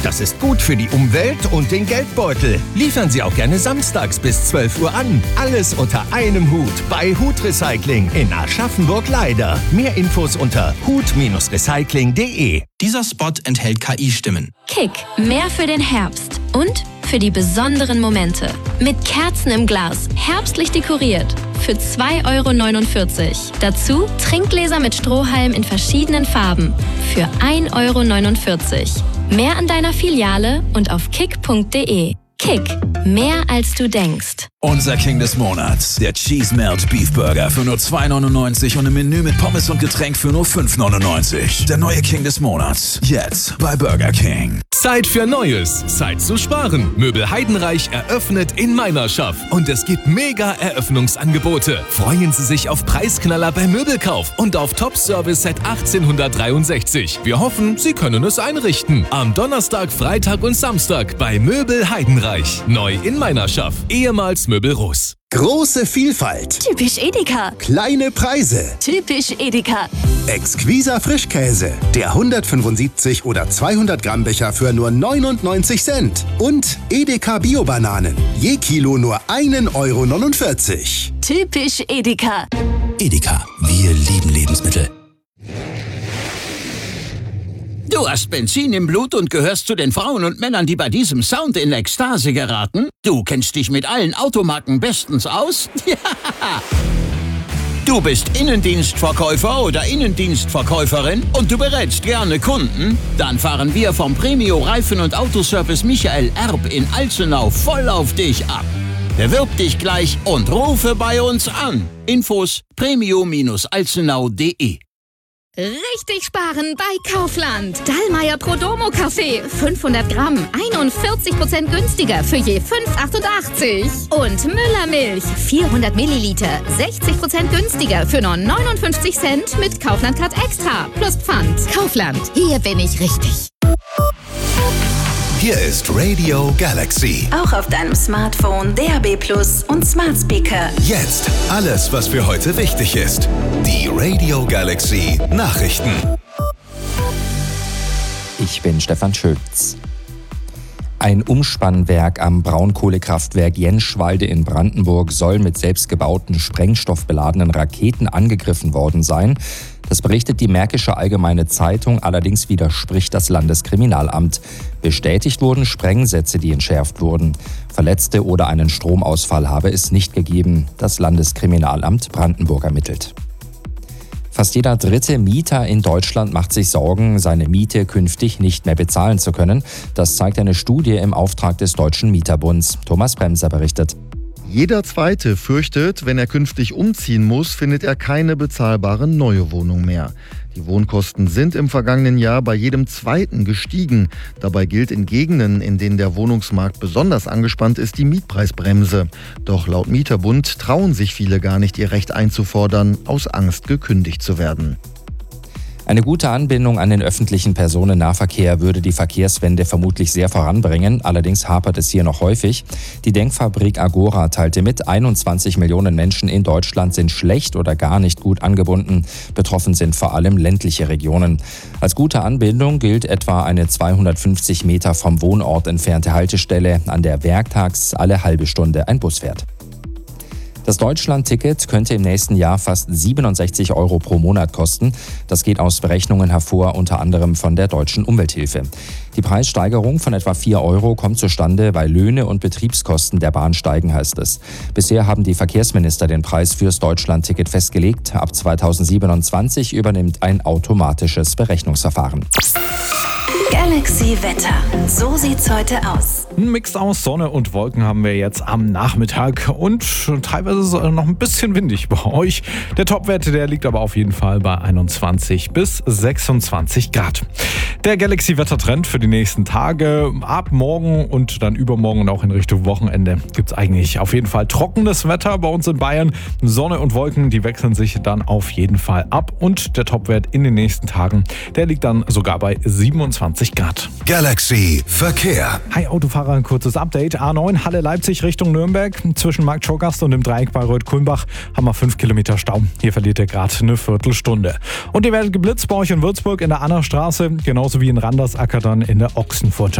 Das ist gut für die Umwelt und den Geldbeutel. Liefern Sie auch gerne samstags bis 12 Uhr an. Alles unter einem Hut bei Hut Recycling in Aschaffenburg-Leider. Mehr Infos unter hut-recycling.de. Dieser Spot enthält KI-Stimmen. Kick, mehr für den Herbst und für die besonderen Momente. Mit Kerzen im Glas, herbstlich dekoriert. Für 2,49 €. Dazu Trinkgläser mit Strohhalm in verschiedenen Farben. Für 1,49 €. Mehr an deiner Filiale und auf kick.de. Kick, mehr als du denkst. Unser King des Monats, der Cheese Melt Beef Burger für nur 2,99 € und im Menü mit Pommes und Getränk für nur 5,99 €. Der neue King des Monats, jetzt bei Burger King. Zeit für Neues, Zeit zu sparen. Möbel Heidenreich eröffnet in Meinerschaft und es gibt mega Eröffnungsangebote. Freuen Sie sich auf Preisknaller beim Möbelkauf und auf Top-Service seit 1863. Wir hoffen, Sie können es einrichten. Am Donnerstag, Freitag und Samstag bei Möbel Heidenreich. Neu in Meinerschaft, ehemals Möbel Russ. Große Vielfalt. Typisch Edeka. Kleine Preise. Typisch Edeka. Exquiser Frischkäse. Der 175 oder 200 Gramm Becher für nur 99 Cent. Und Edeka Bio-Bananen. Je Kilo nur 1,49 €. Typisch Edeka. Edeka, wir lieben Lebensmittel. Du hast Benzin im Blut und gehörst zu den Frauen und Männern, die bei diesem Sound in Ekstase geraten? Du kennst dich mit allen Automarken bestens aus? Ja! Du bist Innendienstverkäufer oder Innendienstverkäuferin und du berätst gerne Kunden? Dann fahren wir vom Premio Reifen- und Autoservice Michael Erb in Alzenau voll auf dich ab. Bewirb dich gleich und rufe bei uns an. Infos premio-alzenau.de. Richtig sparen bei Kaufland. Dallmayr Prodomo Kaffee. 500 Gramm. 41% günstiger für je 5,88 €. Und Müller Milch. 400 Milliliter. 60% günstiger für nur 59 Cent mit Kaufland Card Extra. Plus Pfand. Kaufland. Hier bin ich richtig. Hier ist Radio Galaxy. Auch auf deinem Smartphone, DAB+ und Smart Speaker. Jetzt alles, was für heute wichtig ist. Die Radio Galaxy Nachrichten. Ich bin Stefan Schütz. Ein Umspannwerk am Braunkohlekraftwerk Jenschwalde in Brandenburg soll mit selbstgebauten sprengstoffbeladenen Raketen angegriffen worden sein. Das berichtet die Märkische Allgemeine Zeitung, allerdings widerspricht das Landeskriminalamt. Bestätigt wurden Sprengsätze, die entschärft wurden. Verletzte oder einen Stromausfall habe es nicht gegeben. Das Landeskriminalamt Brandenburg ermittelt. Fast jeder dritte Mieter in Deutschland macht sich Sorgen, seine Miete künftig nicht mehr bezahlen zu können. Das zeigt eine Studie im Auftrag des Deutschen Mieterbunds. Thomas Bremser berichtet. Jeder Zweite fürchtet, wenn er künftig umziehen muss, findet er keine bezahlbare neue Wohnung mehr. Die Wohnkosten sind im vergangenen Jahr bei jedem Zweiten gestiegen. Dabei gilt in Gegenden, in denen der Wohnungsmarkt besonders angespannt ist, die Mietpreisbremse. Doch laut Mieterbund trauen sich viele gar nicht, ihr Recht einzufordern, aus Angst gekündigt zu werden. Eine gute Anbindung an den öffentlichen Personennahverkehr würde die Verkehrswende vermutlich sehr voranbringen. Allerdings hapert es hier noch häufig. Die Denkfabrik Agora teilte mit, 21 Millionen Menschen in Deutschland sind schlecht oder gar nicht gut angebunden. Betroffen sind vor allem ländliche Regionen. Als gute Anbindung gilt etwa eine 250 Meter vom Wohnort entfernte Haltestelle, an der werktags alle halbe Stunde ein Bus fährt. Das Deutschland-Ticket könnte im nächsten Jahr fast 67 € pro Monat kosten. Das geht aus Berechnungen hervor, unter anderem von der Deutschen Umwelthilfe. Die Preissteigerung von etwa 4 € kommt zustande, weil Löhne und Betriebskosten der Bahn steigen, heißt es. Bisher haben die Verkehrsminister den Preis fürs Deutschland-Ticket festgelegt. Ab 2027 übernimmt ein automatisches Berechnungsverfahren. Galaxy Wetter. So sieht's heute aus. Ein Mix aus Sonne und Wolken haben wir jetzt am Nachmittag und teilweise ist es noch ein bisschen windig bei euch. Der Topwert, der liegt aber auf jeden Fall bei 21 bis 26 Grad. Der Galaxy-Wettertrend für die nächsten Tage. Ab morgen und dann übermorgen und auch in Richtung Wochenende gibt es eigentlich auf jeden Fall trockenes Wetter bei uns in Bayern. Sonne und Wolken, die wechseln sich dann auf jeden Fall ab und der Topwert in den nächsten Tagen, der liegt dann sogar bei 27 Grad. Galaxy Verkehr. Hi Autofahrer, ein kurzes Update. A9 Halle-Leipzig Richtung Nürnberg. Zwischen Marktschorgast und dem Dreieck Bayreuth-Kulmbach haben wir 5 Kilometer Stau. Hier verliert ihr gerade eine Viertelstunde. Und ihr werdet geblitzt bei euch in Würzburg in der Annerstraße, genauso wie in Randersacker dann in der Ochsenfurt.